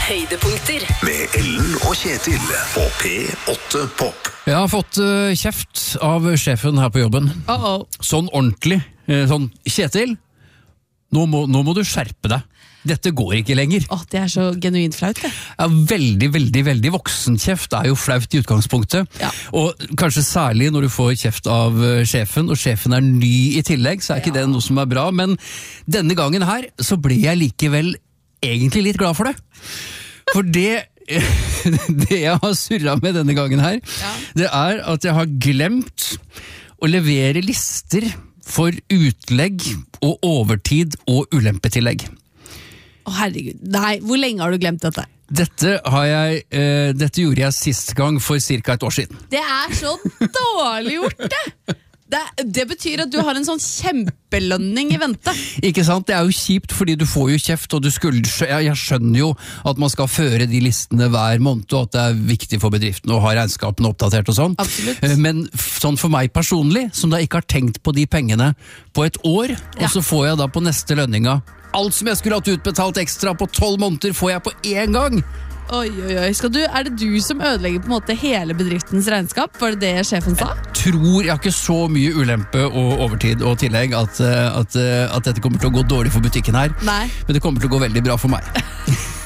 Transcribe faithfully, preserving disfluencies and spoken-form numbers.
Høydepunkter med Ellen og Kjetil på P åtte Pop. Jeg har fått uh, kjeft av sjefen her på jobben. Uh-oh. Sånn ordentlig. Uh, sånn, Kjetil, nå må, nå må du skjerpe deg. Dette går ikke lenger. Åh, det er så genuint flaut, det. Ja, veldig, veldig, veldig voksenkjeft er jo flaut i utgangspunktet. Ja. Og kanskje særlig når du får kjeft av uh, sjefen, og sjefen er ny i tillegg, så er ikke Ja. det noe som er bra. Men denne gangen her, så ble jeg likevel egentlig litt glad for det. For det, det jeg har surret med denne gangen her, Ja. det er at jeg har glemt å levere lister for utlegg og overtid og ulempetillegg. Å herregud, nei, hvor lenge har du glemt dette? Dette, har jeg, eh, dette gjorde jeg sist gang for cirka et år siden. Det er så dårlig gjort, det! Det, det betyr at du har en sånn kjempelønning i vente. Ikke sant? Det er jo kjipt, fordi du får jo kjeft, og du skulle, jeg skjønner jo at man skal føre de listene hver måned, og at det er viktig for bedriften å ha regnskapene oppdatert og sånn. Absolutt. Men sånn for meg personlig, som da ikke har tenkt på de pengene på et år, Ja. og så får jeg da på neste lønninga, alt som jeg skulle hatt utbetalt ekstra på tolv måneder, får jeg på én gang. Oi, oi, oi. Skal du, er det du som ødelegger på en måte hele bedriftens regnskap? Var det det sjefen sa? Tror jeg har ikke så mye ulempe og overtid og tillegg at, at, at dette kommer til å gå dårlig for butikken her. Nei. Men det kommer til å gå veldig bra for meg.